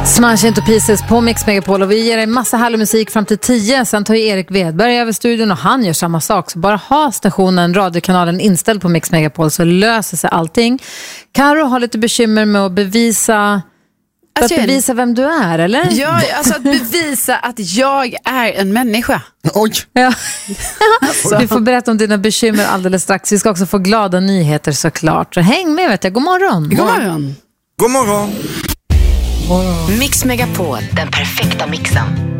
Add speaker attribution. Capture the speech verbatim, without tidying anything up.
Speaker 1: Smash Into Pieces på Mix Megapol och vi ger dig massa härlig musik fram till tio. Sen tar ju Erik Wedberg över studion och han gör samma sak. Så bara ha stationen, radiokanalen inställd på Mix Megapol så löser sig allting. Karo har lite bekymmer med att bevisa... Alltså, att bevisa vem du är, eller?
Speaker 2: Ja, alltså att bevisa att jag är en människa.
Speaker 3: Oj!
Speaker 1: Ja. Alltså. Du får berätta om dina bekymmer alldeles strax. Vi ska också få glada nyheter såklart. Så häng med, vet jag. God morgon.
Speaker 2: God morgon.
Speaker 3: God morgon.
Speaker 4: Mix Megapol, den perfekta mixen.